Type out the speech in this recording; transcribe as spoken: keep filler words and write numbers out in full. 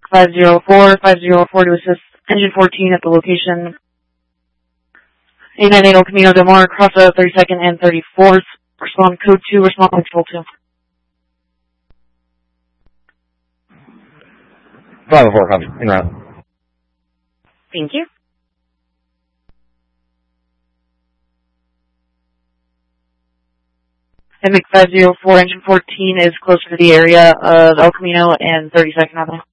five zero four, five zero four to assist engine fourteen at the location. eight nine eight El Camino Del Mar, cross road thirty-second and thirty-fourth. Respond code two, respond control two. five oh four, copy. En route. Thank you. M X five zero four, engine fourteen is close to the area of El Camino and thirty-second Avenue.